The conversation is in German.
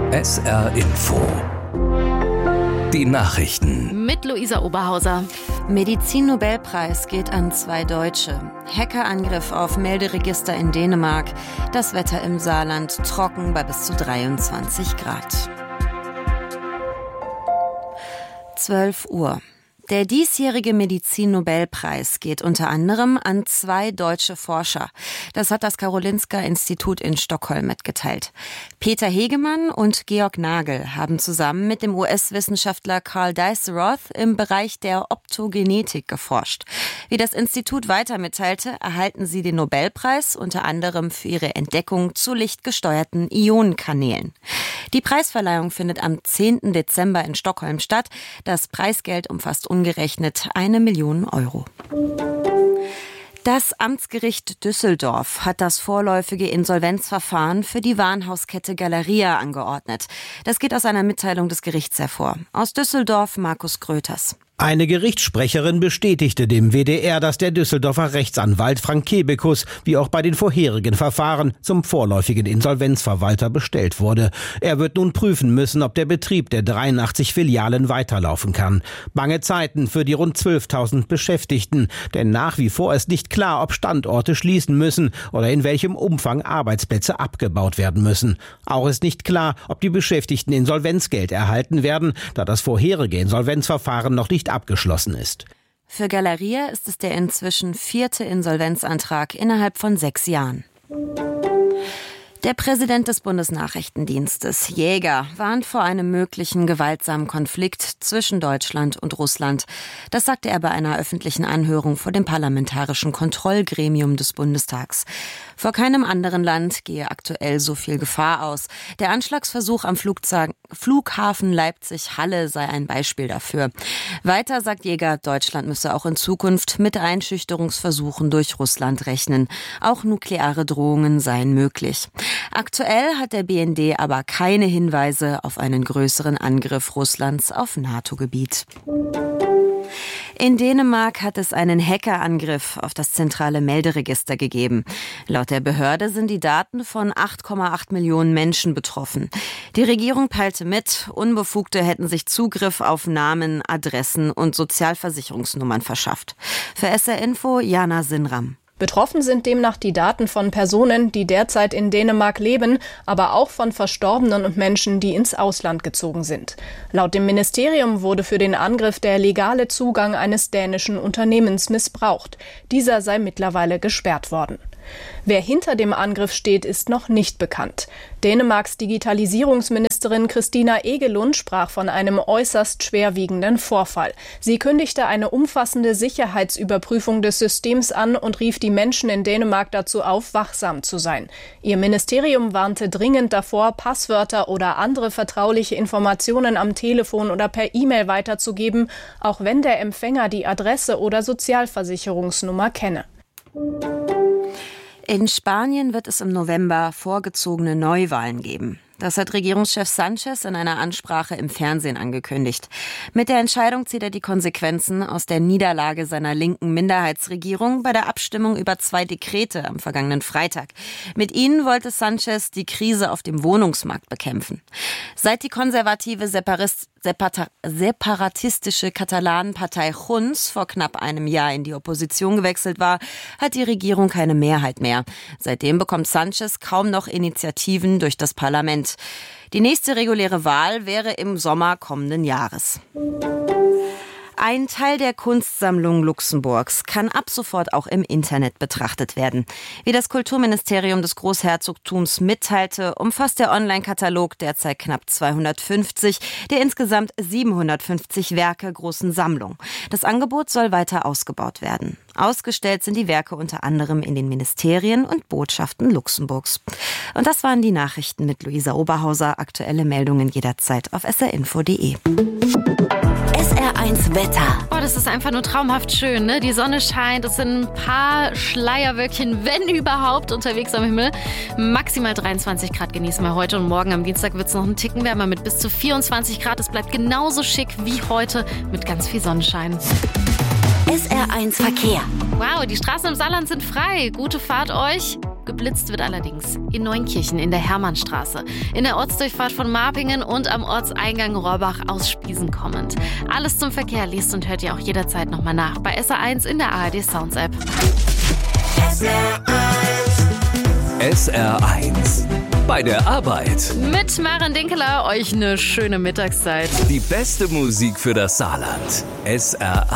SR Info. Die Nachrichten. Mit Luisa Oberhauser. Medizin-Nobelpreis geht an 2 Deutsche. Hackerangriff auf Melderegister in Dänemark. Das Wetter im Saarland trocken bei bis zu 23 Grad. 12 Uhr. Der diesjährige Medizin-Nobelpreis geht unter anderem an 2 deutsche Forscher. Das hat das Karolinska-Institut in Stockholm mitgeteilt. Peter Hegemann und Georg Nagel haben zusammen mit dem US-Wissenschaftler Carl Dice-Roth im Bereich der Optogenetik geforscht. Wie das Institut weiter mitteilte, erhalten sie den Nobelpreis unter anderem für ihre Entdeckung zu lichtgesteuerten Ionenkanälen. Die Preisverleihung findet am 10. Dezember in Stockholm statt. Das Preisgeld umfasst umgerechnet 1 Million Euro. Das Amtsgericht Düsseldorf hat das vorläufige Insolvenzverfahren für die Warenhauskette Galeria angeordnet. Das geht aus einer Mitteilung des Gerichts hervor. Aus Düsseldorf Markus Gröters. Eine Gerichtssprecherin bestätigte dem WDR, dass der Düsseldorfer Rechtsanwalt Frank Kebekus, wie auch bei den vorherigen Verfahren, zum vorläufigen Insolvenzverwalter bestellt wurde. Er wird nun prüfen müssen, ob der Betrieb der 83 Filialen weiterlaufen kann. Bange Zeiten für die rund 12.000 Beschäftigten, denn nach wie vor ist nicht klar, ob Standorte schließen müssen oder in welchem Umfang Arbeitsplätze abgebaut werden müssen. Auch ist nicht klar, ob die Beschäftigten Insolvenzgeld erhalten werden, da das vorherige Insolvenzverfahren noch nicht abgeschlossen ist. Für Galeria ist es der inzwischen 4. Insolvenzantrag innerhalb von 6 Jahren. Der Präsident des Bundesnachrichtendienstes, Jäger, warnt vor einem möglichen gewaltsamen Konflikt zwischen Deutschland und Russland. Das sagte er bei einer öffentlichen Anhörung vor dem Parlamentarischen Kontrollgremium des Bundestags. Vor keinem anderen Land gehe aktuell so viel Gefahr aus. Der Anschlagsversuch am Flughafen Leipzig-Halle sei ein Beispiel dafür. Weiter sagt Jäger, Deutschland müsse auch in Zukunft mit Einschüchterungsversuchen durch Russland rechnen. Auch nukleare Drohungen seien möglich. Aktuell hat der BND aber keine Hinweise auf einen größeren Angriff Russlands auf NATO-Gebiet. In Dänemark hat es einen Hackerangriff auf das zentrale Melderegister gegeben. Laut der Behörde sind die Daten von 8,8 Millionen Menschen betroffen. Die Regierung peilte mit, Unbefugte hätten sich Zugriff auf Namen, Adressen und Sozialversicherungsnummern verschafft. Für SR Info Jana Sinram. Betroffen sind demnach die Daten von Personen, die derzeit in Dänemark leben, aber auch von Verstorbenen und Menschen, die ins Ausland gezogen sind. Laut dem Ministerium wurde für den Angriff der legale Zugang eines dänischen Unternehmens missbraucht. Dieser sei mittlerweile gesperrt worden. Wer hinter dem Angriff steht, ist noch nicht bekannt. Dänemarks Digitalisierungsministerin Christina Egelund sprach von einem äußerst schwerwiegenden Vorfall. Sie kündigte eine umfassende Sicherheitsüberprüfung des Systems an und rief die Menschen in Dänemark dazu auf, wachsam zu sein. Ihr Ministerium warnte dringend davor, Passwörter oder andere vertrauliche Informationen am Telefon oder per E-Mail weiterzugeben, auch wenn der Empfänger die Adresse oder Sozialversicherungsnummer kenne. In Spanien wird es im November vorgezogene Neuwahlen geben. Das hat Regierungschef Sanchez in einer Ansprache im Fernsehen angekündigt. Mit der Entscheidung zieht er die Konsequenzen aus der Niederlage seiner linken Minderheitsregierung bei der Abstimmung über 2 Dekrete am vergangenen Freitag. Mit ihnen wollte Sanchez die Krise auf dem Wohnungsmarkt bekämpfen. Seit die konservative separatistische Katalanenpartei Junts vor knapp einem Jahr in die Opposition gewechselt war, hat die Regierung keine Mehrheit mehr. Seitdem bekommt Sanchez kaum noch Initiativen durch das Parlament. Die nächste reguläre Wahl wäre im Sommer kommenden Jahres. Ein Teil der Kunstsammlung Luxemburgs kann ab sofort auch im Internet betrachtet werden. Wie das Kulturministerium des Großherzogtums mitteilte, umfasst der Online-Katalog derzeit knapp 250 der insgesamt 750 Werke großen Sammlung. Das Angebot soll weiter ausgebaut werden. Ausgestellt sind die Werke unter anderem in den Ministerien und Botschaften Luxemburgs. Und das waren die Nachrichten mit Luisa Oberhauser. Aktuelle Meldungen jederzeit auf srinfo.de. SR1 Wetter. Oh, das ist einfach nur traumhaft schön, ne? Die Sonne scheint, es sind ein paar Schleierwölkchen, wenn überhaupt, unterwegs am Himmel. Maximal 23 Grad genießen wir heute und morgen am Dienstag wird es noch einen Ticken wärmer mit bis zu 24 Grad. Es bleibt genauso schick wie heute mit ganz viel Sonnenschein. SR1 Verkehr. Wow, die Straßen im Saarland sind frei. Gute Fahrt euch. Geblitzt wird allerdings in Neunkirchen in der Hermannstraße, in der Ortsdurchfahrt von Marpingen und am Ortseingang Rohrbach aus Spiesen kommend. Alles zum Verkehr liest und hört ihr auch jederzeit nochmal nach bei SR1 in der ARD Sounds App. SR1 bei der Arbeit. Mit Maren Dinkeler euch eine schöne Mittagszeit. Die beste Musik für das Saarland. SR1.